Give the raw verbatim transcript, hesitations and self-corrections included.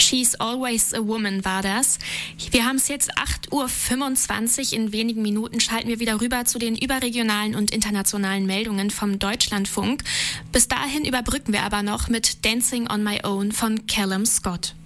She's Always a Woman war das. Wir haben es jetzt acht Uhr fünfundzwanzig. In wenigen Minuten schalten wir wieder rüber zu den überregionalen und internationalen Meldungen vom Deutschlandfunk. Bis dahin überbrücken wir aber noch mit Dancing on My Own von Callum Scott.